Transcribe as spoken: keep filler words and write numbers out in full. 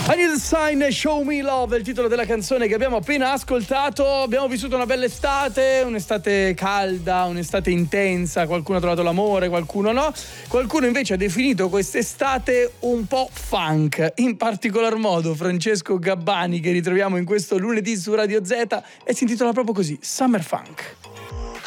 I Need a Sign, Show Me Love è il titolo della canzone che abbiamo appena ascoltato. Abbiamo vissuto una bella estate, un'estate calda, un'estate intensa. Qualcuno ha trovato l'amore, qualcuno no. Qualcuno invece ha definito quest'estate un po' funk. In particolar modo Francesco Gabbani, che ritroviamo in questo lunedì su Radio Z, e si intitola proprio così, Summer Funk.